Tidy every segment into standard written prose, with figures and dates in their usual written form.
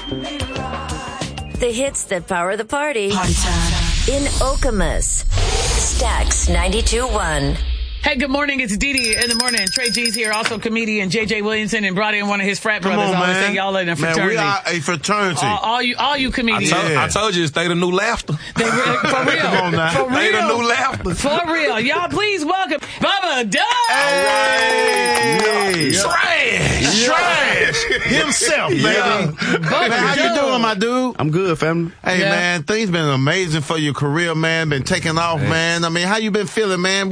The hits that power the party. Party time. In Okemos. Stax 92.1. Hey, good morning. It's Dee Dee in the morning. Trey G's here, also comedian J.J. Williamson, and brought in one of his frat brothers. Come on, I always man. say y'all in a fraternity. Man, we are a fraternity. All you comedians. I told you, stay the new laughter. For real. Come on now. For Stay the real. new laughter. For real. Y'all please welcome Bubba Dub. Hey. Trash Himself, baby. Bubba Man, how you Dub. doing, my dude? I'm good, family. Hey, Yeah. man, things been amazing for your career, man. Been taking off, man. I mean, how you been feeling, man?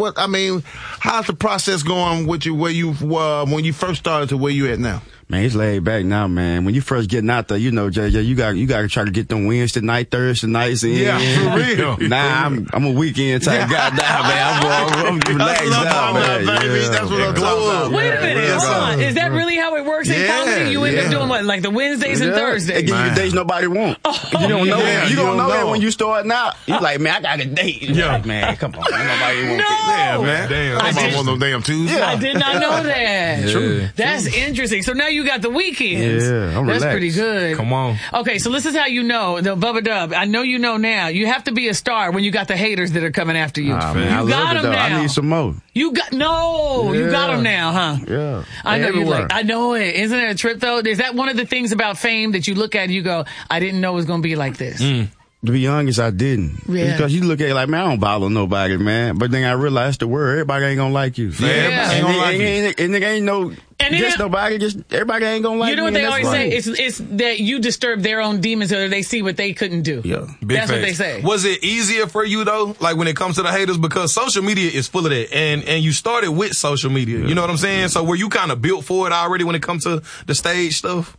How's the process going with you, where you when you first started to where you at now? Man, it's laid back now, man. When you first getting out there, you know, JJ, you got to try to get them Wednesday night, Thursday nights in. Yeah, for real. Nah, I'm a weekend type guy now, man. I'm relaxed now, man. Baby. Yeah, That's what I'm talking about. Wait a minute. Yeah. Hold on. Is that really how it works in Yeah, comedy? You end up yeah. doing what? Like the Wednesdays and They Thursdays? give you Man. days nobody want. You don't know. Yeah, you don't know that know. when you starting out. You like, man, I got a date. Yeah. Like, man, come on, man, nobody want No. Yeah, man. Damn. I'm did- on one of them damn Tuesdays. I did not know that. True. That's interesting. So now you got the weekends. Yeah, I'm That's relaxed. pretty good. Come on. Okay, so this is how you know, the Bubba Dub. I know you know now. You have to be a star when you got the haters that are coming after you. Ah, man, I you love got it, them though. now. I need some more. You got you got them now, huh? Yeah. I know you Everywhere. like. I know it. Isn't it a trip though? Is that one of the things about fame that you look at and you go, I didn't know it was going to be like this? To be honest, I didn't. Yeah. Because you look at it like, man, I don't bother nobody, man. But then I realized the word, everybody ain't gonna like you. Yeah. Everybody ain't gonna like you. And it ain't no, And just it- nobody, just everybody ain't gonna like You know me. what they and always that's say? right. It's that you disturb their own demons so that they see what they couldn't do. Yeah. Big That's what facts. they say. Was it easier for you though, like when it comes to the haters, because social media is full of that, and you started with social media. You know what I'm saying? So were you kind of built for it already when it comes to the stage stuff?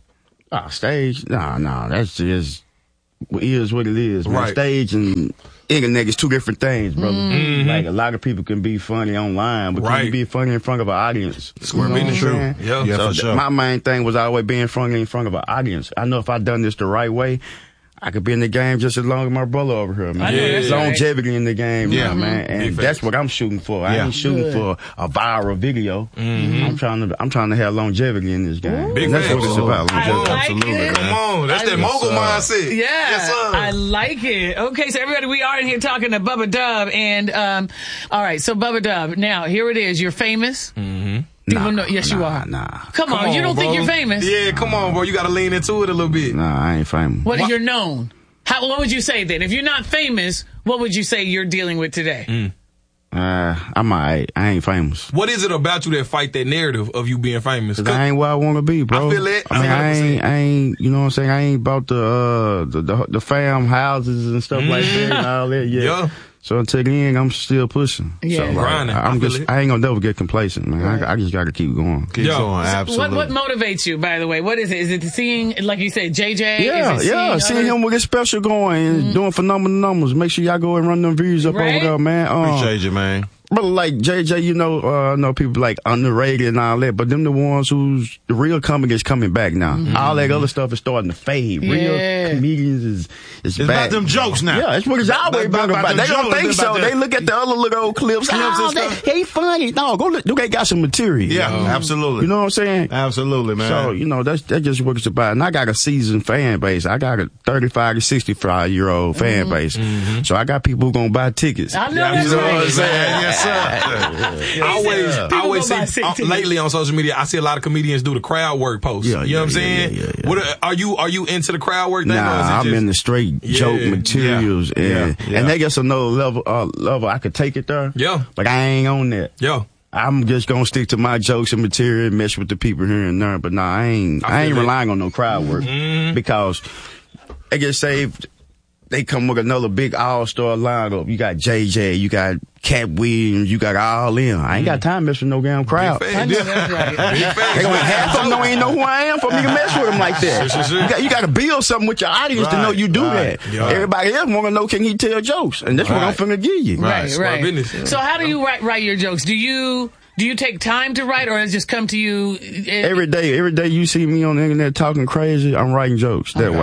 Stage? Nah, that's just, it is what it is, man. Right. Stage and internet is two different things, brother. Mm-hmm. Like, a lot of people can be funny online, but can Right. you be funny in front of an audience? Square You know business, what true. I'm saying? Yeah. Yeah, So for sure. my main thing was always being funny in front of an audience. I know if I done this the right way, I could be in the game just as long as my brother over here, man. I know that's Longevity in the game, Yeah. now, man. And Big that's facts. what I'm shooting for. I Yeah. ain't shooting for a viral video. I'm trying to have longevity in this game. Big And that's what facts. it's about. I Longevity. like Absolutely, it. man. Come on, that's that mogul mindset. Yeah, Yes, sir. I like it. Okay, so everybody, we are in here talking to Bubba Dub, and all right, so Bubba Dub. Now here it is. You're famous. Mm-hmm. Yes, you are. Nah. Come on, you don't bro. think you're famous? Yeah, come on, bro. You got to lean into it a little bit. Nah, I ain't famous. What you're known? What would you say then? If you're not famous, what would you say you're dealing with today? I'm alright. I ain't famous. What is it about you that fight that narrative of you being famous? 'Cause I ain't where I want to be, bro. I feel it. I mean, 100%. I ain't, you know what I'm saying? I ain't about the fam houses and stuff like that and all that. Yeah. So until the end, I'm still pushing. Yeah. So, like, Grinding. I I'm feel just, it. I ain't gonna never get complacent, man. I just gotta keep going. Keep Yo. going, absolutely. What motivates you, by the way? What is it? Is it seeing, like you said, JJ? Yeah, Is it seeing others? him with his special going and doing phenomenal numbers. Make sure y'all go and run them views up Right. over there, man. Appreciate you, man. Brother, like JJ, you know, I know people like underrated and all that, but them the ones who's the real comedy is coming back now. All that other stuff is starting to fade. Yeah. Real comedians is It's back. about them jokes now. Yeah, that's what it's always been about. them They don't jokes. think It's so. about They them- look at the other little old clips. and Oh, stuff. they funny. No, go look. They got some material. Yeah, absolutely. You know what I'm saying? Absolutely, man. So, you know, that's just what it's about. And I got a seasoned fan base. I got a 35 to 65-year-old fan base. So I got people who going to buy tickets. I know that's you know what I'm right. saying? Yes, sir. I always go buy see sick tickets. lately on social media, I see a lot of comedians do the crowd work posts. Yeah, you know what I'm yeah, saying? yeah. What are you into the crowd work thing? or is Nah, it I'm just- in the straight joke Yeah, materials, yeah, yeah. and they get another level. I could take it there. Yeah. But I ain't on that. Yeah. I'm just gonna stick to my jokes and material, and mess with the people here and there. But nah, I ain't feel it. relying on no crowd work because they get saved. They come with another big all-star lineup. You got JJ, you got Cat Williams, you got all in. I ain't got time to mess with no damn crowd. Big I fan. know that's right. Big fan. They gonna half of them don't even know who I am for me to mess with them like that. Sure. You got to build something with your audience to know you do Right. that. Yeah. Everybody else want to know, can he tell jokes? And that's what I'm Right. finna give you. Right, Smart right. business. So how do you write your jokes? Do you take time to write, or does it just come to you? Every day you see me on the internet talking crazy, I'm writing jokes that way.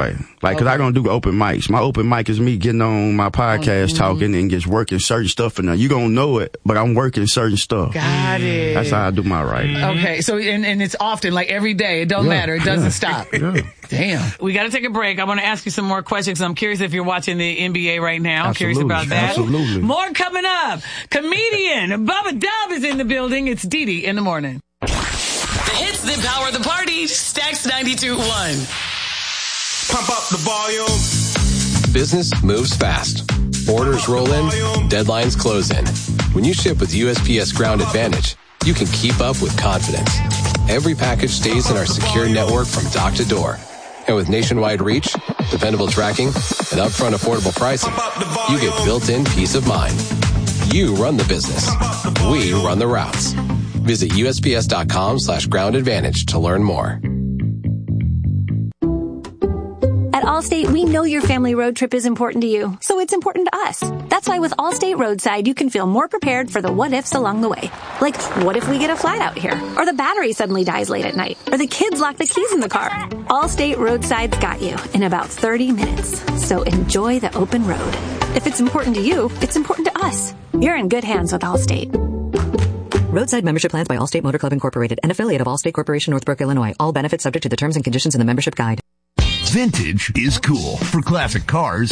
Like, cause I don't do open mics. My open mic is me getting on my podcast, talking and just working certain stuff. And you gonna know it, but I'm working certain stuff. Got it. That's how I do my writing. Okay, so and it's often, like every day. It don't matter. It doesn't stop. Damn. We got to take a break. I want to ask you some more questions. I'm curious if you're watching the NBA right now. I'm curious about that. Absolutely. More coming up. Comedian Bubba Dub is in the building. It's Dee Dee in the morning. The hits that power the party. Stacks 92.1. Pump up the volume. Business moves fast. Orders roll in, deadlines close in. When you ship with USPS Ground Advantage, you can keep up with confidence. Every package stays in our secure network from dock to door. And with nationwide reach, dependable tracking, and upfront affordable pricing, you get built-in peace of mind. You run the business. We run the routes. Visit USPS.com/Ground Advantage to learn more. At Allstate, we know your family road trip is important to you, so it's important to us. That's why with Allstate Roadside, you can feel more prepared for the what-ifs along the way. Like, what if we get a flat out here? Or the battery suddenly dies late at night? Or the kids lock the keys in the car? Allstate Roadside's got you in about 30 minutes. So enjoy the open road. If it's important to you, it's important to us. You're in good hands with Allstate. Roadside membership plans by Allstate Motor Club Incorporated, an affiliate of Allstate Corporation, Northbrook, Illinois. All benefits subject to the terms and conditions in the membership guide. Vintage is cool. For classic cars,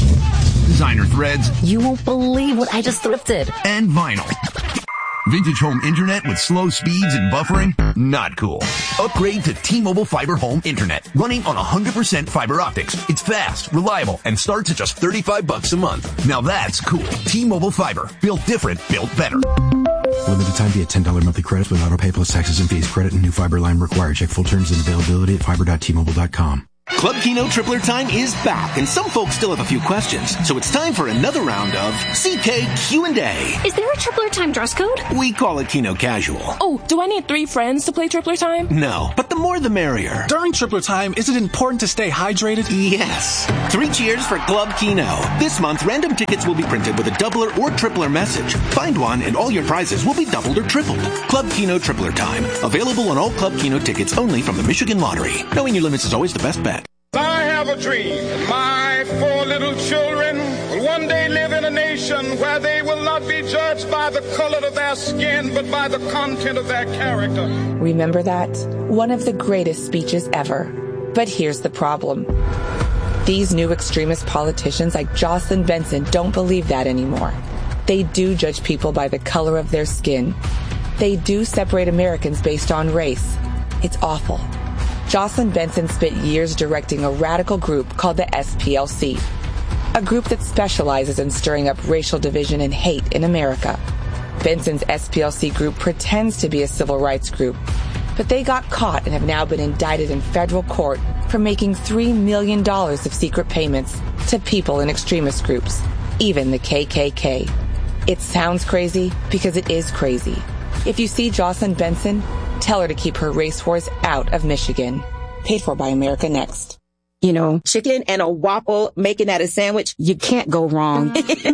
designer threads. You won't believe what I just thrifted. And vinyl. Vintage home internet with slow speeds and buffering? Not cool. Upgrade to T-Mobile Fiber Home Internet. Running on 100% fiber optics. It's fast, reliable, and starts at just $35 a month. Now that's cool. T-Mobile Fiber. Built different, built better. Limited time via $10 monthly credit with auto pay plus taxes and fees. Credit and new fiber line required. Check full terms and availability at fiber.tmobile.com. Club Kino Tripler Time is back, and some folks still have a few questions. So it's time for another round of CK Q&A. Is there a Tripler Time dress code? We call it Kino Casual. Oh, do I need 3 friends to play Tripler Time? No, but the more the merrier. During Tripler Time, is it important to stay hydrated? Yes. 3 cheers for Club Kino. This month, random tickets will be printed with a doubler or tripler message. Find one, and all your prizes will be doubled or tripled. Club Kino Tripler Time. Available on all Club Kino tickets only from the Michigan Lottery. Knowing your limits is always the best bet. I have a dream. My 4 little children will one day live in a nation where they will not be judged by the color of their skin, but by the content of their character. Remember that? One of the greatest speeches ever. But here's the problem. These new extremist politicians like Jocelyn Benson don't believe that anymore. They do judge people by the color of their skin. They do separate Americans based on race. It's awful. Jocelyn Benson spent years directing a radical group called the SPLC, a group that specializes in stirring up racial division and hate in America. Benson's SPLC group pretends to be a civil rights group, but they got caught and have now been indicted in federal court for making $3 million of secret payments to people in extremist groups, even the KKK. It sounds crazy because it is crazy. If you see Jocelyn Benson, tell her to keep her race wars out of Michigan. Paid for by America Next. You know, chicken and a waffle, making that a sandwich, you can't go wrong.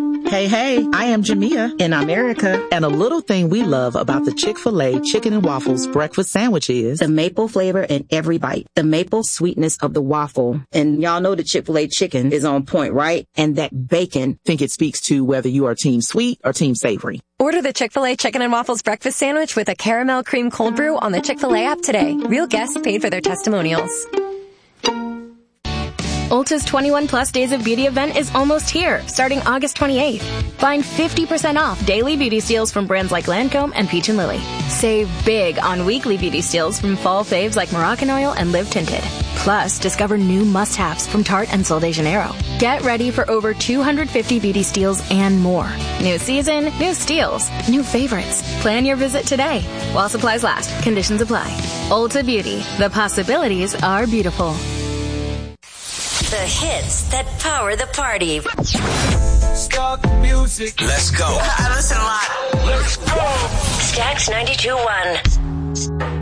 Hey, I am Jamia in America, and a little thing we love about the Chick-fil-A Chicken and Waffles breakfast sandwich is the maple flavor in every bite, the maple sweetness of the waffle. And y'all know the Chick-fil-A chicken is on point, right? And that bacon. Think it speaks to whether you are team sweet or team savory. Order the Chick-fil-A Chicken and Waffles breakfast sandwich with a caramel cream cold brew on the Chick-fil-A app today. Real guests paid for their testimonials. Ulta's 21 Plus Days of Beauty event is almost here, starting August 28th. Find 50% off daily beauty steals from brands like Lancome and Peach & Lily. Save big on weekly beauty steals from fall faves like Moroccan Oil and Live Tinted. Plus, discover new must-haves from Tarte and Sol de Janeiro. Get ready for over 250 beauty steals and more. New season, new steals, new favorites. Plan your visit today. While supplies last, conditions apply. Ulta Beauty. The possibilities are beautiful. The hits that power the party. Start the music. Let's go. I listen a lot. Let's go. Stacks 92.1.